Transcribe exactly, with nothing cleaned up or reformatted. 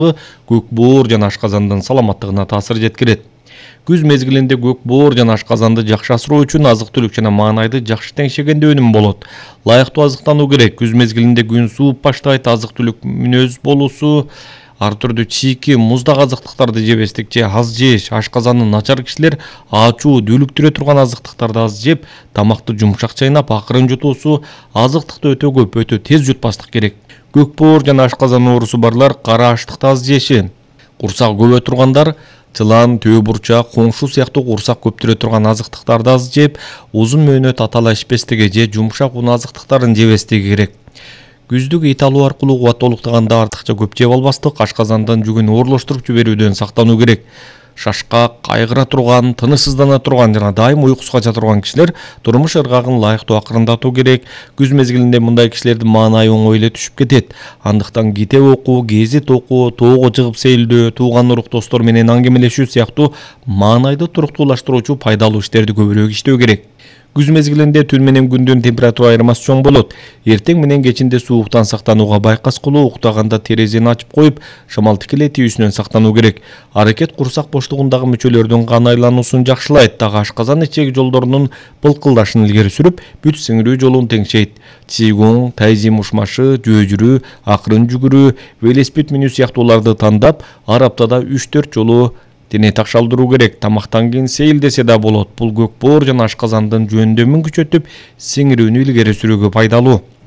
көк боор жана ашказандын саламаттыгына таасир жеткирет. Күз мезгилинде көк боор жана ашказанды жакшы асыроо үчүн азык-түлүк жана маанайды жакшы теңшегенде өнүм болот. Лайыктуу азыктануу керек. Күз мезгилинде күн сууп баштайт, азык-түлүк мүнөз болуусу, ар түрдүү чийки, муздак азыктыктарды жебестик же аз жеш, ашказаны начар кишилер ачуу, дүүлүктүрө турган азыктыктарды аз жеп, тамакты жумшак чайнап, акырын жутуусу, азыктыкты өтө көп, өтө тез жутпастык керек. Көк боор жана ашказан оорусу барлар кара аштыкты аз жеши. Курсак көбө тургандар чылан, төө бурчак, коңшу сыяктуу курсак көптүрө турган азыктыктарды аз жеп, узун мөөнөт атала ичпестиги же жумшак un азыктыктарын жебестиги керек. Күздүк ит алуу аркылуу кубат толуктаганда артыкча көп жеп албастык, ашказандан жүгүн оорлоштуруп жиберүүдөн сактануу керек. Шашкак, кайгыра турган, тынычсыздана турган жана дайым уйкусуз кача турган кишилер турмуш ыргагын лайыктуу акырындатуу керек. Күз мезгилинде мындай кишилердин маанайы оңой эле түшүп кетет. Андыктан китеп окуу, гезит окуу, тоого чыгып сейилдөө, тууган урук достор менен аңгемелешүү сыяктуу маанайды туруктуулаштыруучу пайдалуу иштерди көбүрөөк иштөө керек. Күз мезгилинде түн менен күндүн температура айырмасы чоң болот. Эртең менен кечинде сууктан сактанууга байкас кылуу, уктаганда терезени ачып коюп, шамал тикелей тийүүсүнөн сактануу керек. Аракет курсак боштугундагы мүчөлөрдүн кан айлануусун жакшылайт, дагы ашказан ичеги жолдорунун былкылдашын илгери сүрүп, бүт сиңирүү жолун теңшейт. Цигун, тайзи мушмашы, жөө жүрүү, акырын жүгүрүү, велосипед минүү сыяктууларды тандап, ар аптада үч төрт жолу дене такшалдыруу керек. Тамактан кийин сейилдесе да болот. Бул көк боор жана ашказандын жөндөмүн күчөтүп, сиңирүүнү илгери сүрүүгө пайдалуу.